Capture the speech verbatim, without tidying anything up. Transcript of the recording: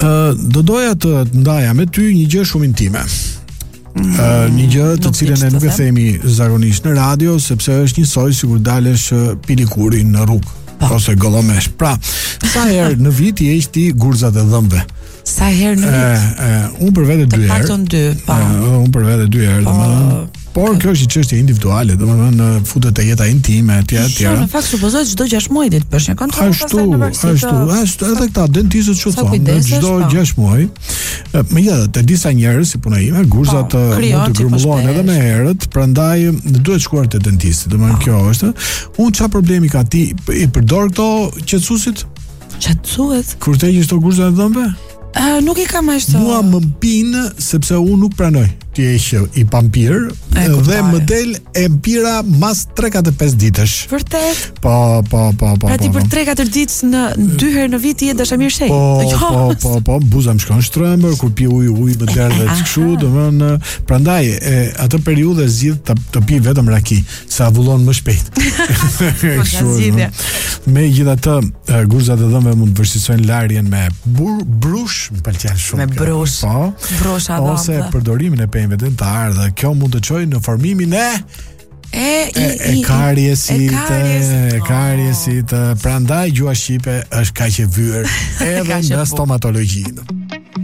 Uh, do doja të ndaja me ty një gjë shumë intime. Mm, uh, një gjë të cilën e nuk e themi zakonisht në radio, sepse është njësoj sikur dalesh pilikuri në rrugë ose gollomesh. Pra, sa herë në vit i heq ti gurzat e dhëmbëve? Sa herë në vit? Unë për vete dy herë. Të paktën dy, po. Unë për vete dy herë, domethënë. Por kjo është një çështje individuale, domethënë futet te jeta intime etj etj. Në fakt supozohet çdo gjashtë muaj ditë bësh një kontroll pastaj në varësi. Ashtu, ashtu, edhe këta dentistët çu thonë, çdo gjashtë muaj. Megjithatë, te disa njerëz si puna ime, gurzat mund të grumbullohen edhe më herët, prandaj duhet shkuar te dentisti. Domethënë kjo është. Unë çfarë problemi ka ti i përdor këto qetësuesit? Qetësues? Kur të heqësh këto gurza të dhëmbëve? Uh, nuk i kam ashtu. Mua më mpinë sepse unë nuk pranoj ti heq i pampir dhe më del e mpira mas tre katër pesë ditësh. Vërtet? Po, po, po, po. Pra ti për tre katër ditë në dy herë në vit je dashamir shej. Po, po, po, po, buza më shkon shtrëmbër, kur pi ujë, ujë më derdh dhe kështu, domethënë, prandaj atë periudhë zgjidh të, të pi vetëm raki, sa avullon më shpejt. Kështu. Megjithatë, gurzat e dhëmbëve mund të vështirësojnë larjen me brush, më pëlqen shumë. Me brush. Po. Brusha ose përdorimin e pemëve dentar dhe kjo mund të çojë në formimin e e e, e kariesit, e kariesit, prandaj gjua shqipe është kaq e vyer edhe në stomatologjinë.